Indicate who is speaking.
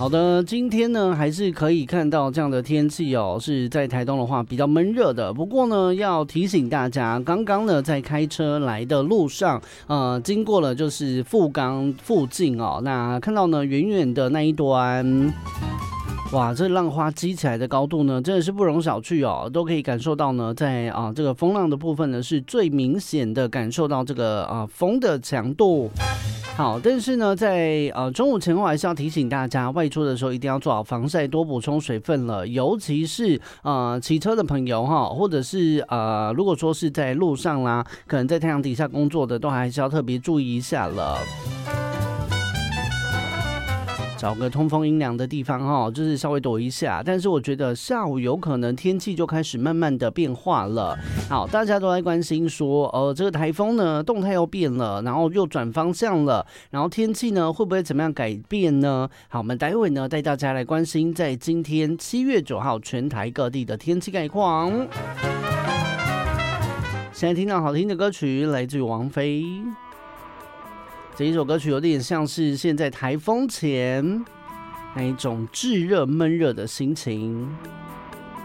Speaker 1: 好的，今天呢还是可以看到这样的天气哦，是在台东的话比较闷热的。不过呢，要提醒大家，刚刚呢在开车来的路上，经过了就是富冈附近哦，那看到呢远远的那一端。哇，这浪花激起来的高度呢，真的是不容小觑哦，都可以感受到呢，在这个风浪的部分呢，是最明显的感受到这个风的强度。好，但是呢，在中午前后还是要提醒大家，外出的时候一定要做好防晒，多补充水分了。尤其是骑车的朋友哈，或者是如果说是在路上啦，可能在太阳底下工作的，都还是要特别注意一下了。找个通风阴凉的地方哈，就是稍微躲一下。但是我觉得下午有可能天气就开始慢慢的变化了。好，大家都在关心说，这个台风呢动态又变了，然后又转方向了，然后天气呢会不会怎么样改变呢？好，我们待会呢带大家来关心在今天7月9号全台各地的天气概况。现在听到好听的歌曲，来自于王菲。这一首歌曲有点像是现在台风前那一种炙热闷热的心情。